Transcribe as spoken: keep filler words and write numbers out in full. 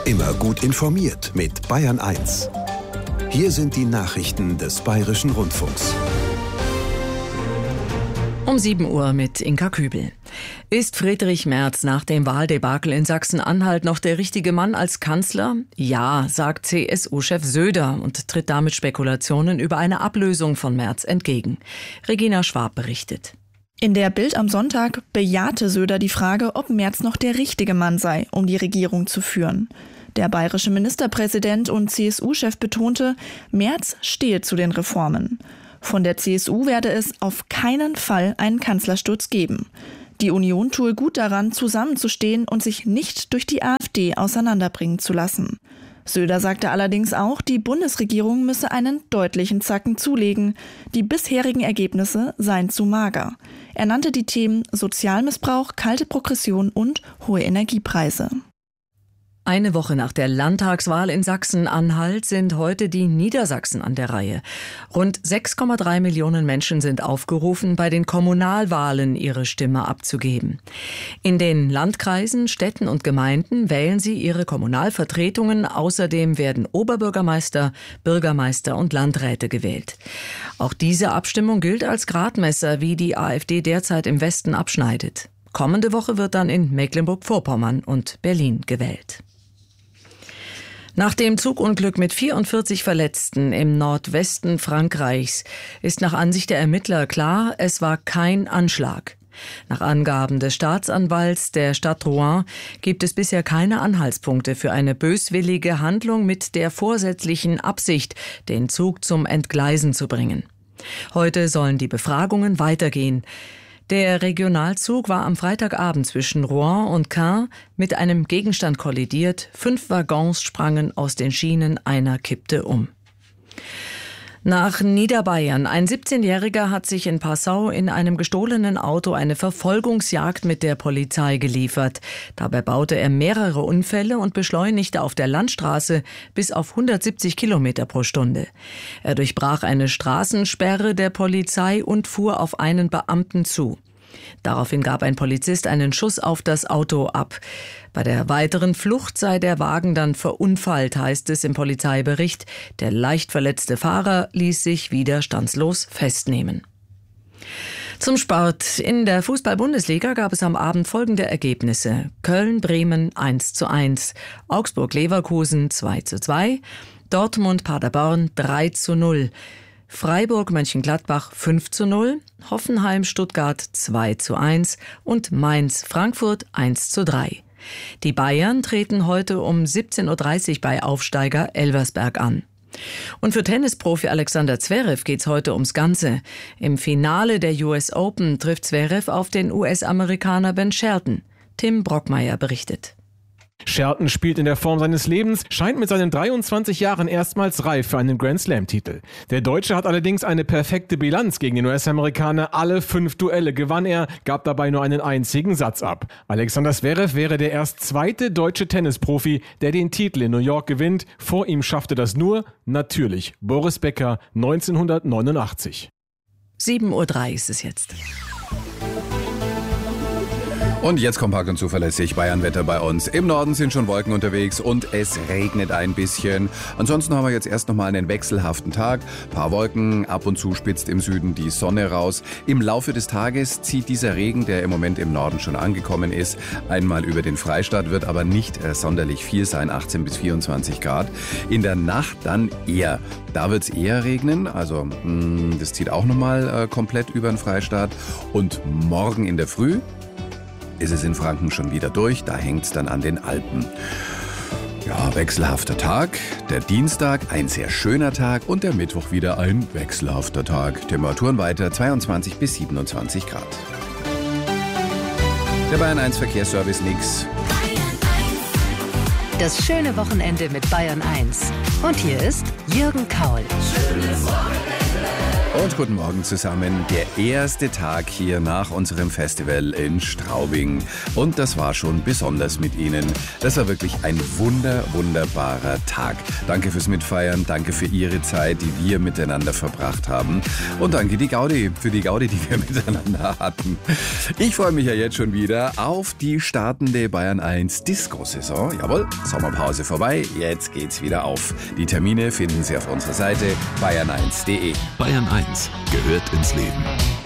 Immer gut informiert mit Bayern eins. Hier sind die Nachrichten des Bayerischen Rundfunks. Um sieben Uhr mit Inka Kübel. Ist Friedrich Merz nach dem Wahldebakel in Sachsen-Anhalt noch der richtige Mann als Kanzler? Ja, sagt C S U-Chef Söder und tritt damit Spekulationen über eine Ablösung von Merz entgegen. Regina Schwab berichtet. In der Bild am Sonntag bejahte Söder die Frage, ob Merz noch der richtige Mann sei, um die Regierung zu führen. Der bayerische Ministerpräsident und C S U-Chef betonte, Merz stehe zu den Reformen. Von der C S U werde es auf keinen Fall einen Kanzlersturz geben. Die Union tue gut daran, zusammenzustehen und sich nicht durch die AfD auseinanderbringen zu lassen. Söder sagte allerdings auch, die Bundesregierung müsse einen deutlichen Zacken zulegen. Die bisherigen Ergebnisse seien zu mager. Er nannte die Themen Sozialmissbrauch, kalte Progression und hohe Energiepreise. Eine Woche nach der Landtagswahl in Sachsen-Anhalt sind heute die Niedersachsen an der Reihe. Rund sechs Komma drei Millionen Menschen sind aufgerufen, bei den Kommunalwahlen ihre Stimme abzugeben. In den Landkreisen, Städten und Gemeinden wählen sie ihre Kommunalvertretungen. Außerdem werden Oberbürgermeister, Bürgermeister und Landräte gewählt. Auch diese Abstimmung gilt als Gradmesser, wie die AfD derzeit im Westen abschneidet. Kommende Woche wird dann in Mecklenburg-Vorpommern und Berlin gewählt. Nach dem Zugunglück mit vierundvierzig Verletzten im Nordwesten Frankreichs ist nach Ansicht der Ermittler klar, es war kein Anschlag. Nach Angaben des Staatsanwalts der Stadt Rouen gibt es bisher keine Anhaltspunkte für eine böswillige Handlung mit der vorsätzlichen Absicht, den Zug zum Entgleisen zu bringen. Heute sollen die Befragungen weitergehen. Der Regionalzug war am Freitagabend zwischen Rouen und Caen mit einem Gegenstand kollidiert. Fünf Waggons sprangen aus den Schienen, einer kippte um. Nach Niederbayern. Ein siebzehnjähriger hat sich in Passau in einem gestohlenen Auto eine Verfolgungsjagd mit der Polizei geliefert. Dabei baute er mehrere Unfälle und beschleunigte auf der Landstraße bis auf hundertsiebzig Kilometer pro Stunde. Er durchbrach eine Straßensperre der Polizei und fuhr auf einen Beamten zu. Daraufhin gab ein Polizist einen Schuss auf das Auto ab. Bei der weiteren Flucht sei der Wagen dann verunfallt, heißt es im Polizeibericht. Der leicht verletzte Fahrer ließ sich widerstandslos festnehmen. Zum Sport. In der Fußball-Bundesliga gab es am Abend folgende Ergebnisse. Köln-Bremen eins zu eins, Augsburg-Leverkusen zwei zu zwei, Dortmund-Paderborn drei zu null, Freiburg-Mönchengladbach fünf zu null, Hoffenheim-Stuttgart zwei zu eins und Mainz-Frankfurt eins zu drei. Die Bayern treten heute um siebzehn Uhr dreißig bei Aufsteiger Elversberg an. Und für Tennisprofi Alexander Zverev geht's heute ums Ganze. Im Finale der U S Open trifft Zverev auf den U S-Amerikaner Ben Shelton. Tim Brockmeier berichtet. Shelton spielt in der Form seines Lebens, scheint mit seinen dreiundzwanzig Jahren erstmals reif für einen Grand-Slam-Titel. Der Deutsche hat allerdings eine perfekte Bilanz gegen den U S-Amerikaner. Alle fünf Duelle gewann er, gab dabei nur einen einzigen Satz ab. Alexander Zverev wäre der erst zweite deutsche Tennisprofi, der den Titel in New York gewinnt. Vor ihm schaffte das nur, natürlich, Boris Becker neunzehnhundertneunundachtzig. sieben Uhr drei ist es jetzt. Und jetzt kompakt und zuverlässig Bayernwetter bei uns. Im Norden sind schon Wolken unterwegs und es regnet ein bisschen. Ansonsten haben wir jetzt erst nochmal einen wechselhaften Tag. Ein paar Wolken, ab und zu spitzt im Süden die Sonne raus. Im Laufe des Tages zieht dieser Regen, der im Moment im Norden schon angekommen ist, einmal über den Freistaat, wird aber nicht äh, sonderlich viel sein, achtzehn bis vierundzwanzig Grad. In der Nacht dann eher. Da wird es eher regnen, also mh, das zieht auch nochmal äh, komplett über den Freistaat. Und morgen in der Früh ist es in Franken schon wieder durch, da hängt es dann an den Alpen. Ja, wechselhafter Tag, der Dienstag ein sehr schöner Tag und der Mittwoch wieder ein wechselhafter Tag. Temperaturen weiter zweiundzwanzig bis siebenundzwanzig Grad. Der Bayern eins Verkehrsservice nix. Das schöne Wochenende mit Bayern eins. Und hier ist Jürgen Kaul. Schönes Wochenende. Und guten Morgen zusammen. Der erste Tag hier nach unserem Festival in Straubing. Und das war schon besonders mit Ihnen. Das war wirklich ein wunder, wunderbarer Tag. Danke fürs Mitfeiern, danke für Ihre Zeit, die wir miteinander verbracht haben. Und danke die Gaudi, für die Gaudi, die wir miteinander hatten. Ich freue mich ja jetzt schon wieder auf die startende Bayern eins Disco-Saison. Jawohl, Sommerpause vorbei, jetzt geht's wieder auf. Die Termine finden Sie auf unserer Seite bayern eins punkt de. Bayern eins gehört ins Leben.